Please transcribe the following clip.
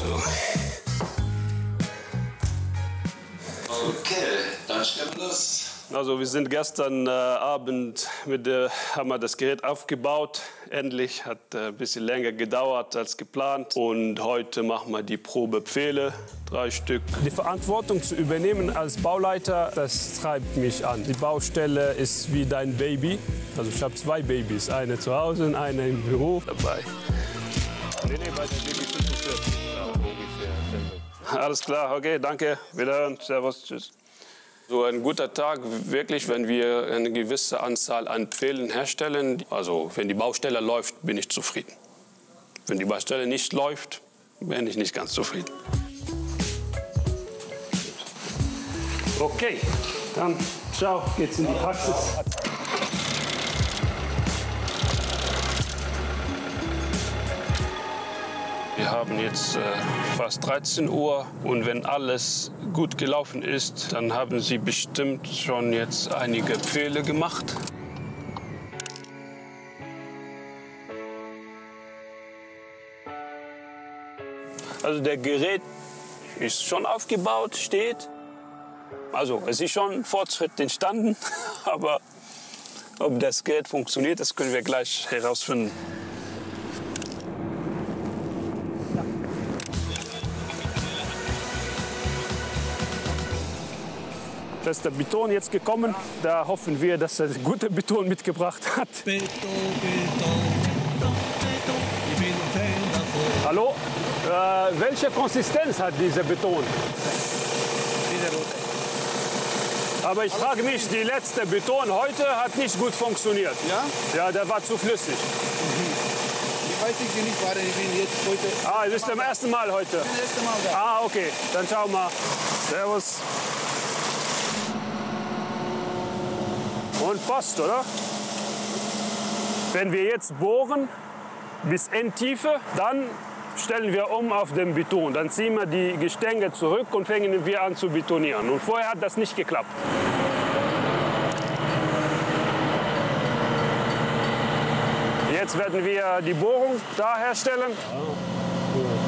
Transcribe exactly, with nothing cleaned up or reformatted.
So. Okay, dann stellen wir das. Also wir sind gestern äh, Abend mit der, haben wir das Gerät aufgebaut. Endlich hat äh, ein bisschen länger gedauert als geplant. Und heute machen wir die Probepfähle, drei Stück. Die Verantwortung zu übernehmen als Bauleiter, das treibt mich an. Die Baustelle ist wie dein Baby. Also ich habe zwei Babys, eine zu Hause und eine im Büro dabei. Nee, nee, bei der Baby fünfundvierzig. Ja, ungefähr. Alles klar, okay, danke. Wiederhören, servus, tschüss. So ein guter Tag wirklich, wenn wir eine gewisse Anzahl an Pfählen herstellen. Also wenn die Baustelle läuft, bin ich zufrieden. Wenn die Baustelle nicht läuft, bin ich nicht ganz zufrieden. Okay, dann ciao, geht's in die Praxis. Wir haben jetzt äh, fast dreizehn Uhr und wenn alles gut gelaufen ist, dann haben Sie bestimmt schon jetzt einige Pfähle gemacht. Also der Gerät ist schon aufgebaut, steht. Also es ist schon Fortschritt entstanden, aber ob das Gerät funktioniert, das können wir gleich herausfinden. Da ist der Beton jetzt gekommen. Da hoffen wir, dass er gute Beton mitgebracht hat. Beton, Beton, Beton, Beton. Ich bin ein Fan davon. Hallo? Äh, welche Konsistenz hat dieser Beton? Diese rote. Aber ich frage mich, die letzte Beton heute hat nicht gut funktioniert. Ja? Ja, der war zu flüssig. Ich weiß nicht, wie ich war, ich bin jetzt heute. Ah, du bist zum ersten Mal heute. Das erste Mal da. Ah, okay. Dann schau mal. Servus. Und passt, oder? Wenn wir jetzt bohren bis Endtiefe, dann stellen wir um auf den Beton. Dann ziehen wir die Gestänge zurück und fangen wir an zu betonieren. Und vorher hat das nicht geklappt. Jetzt werden wir die Bohrung da herstellen.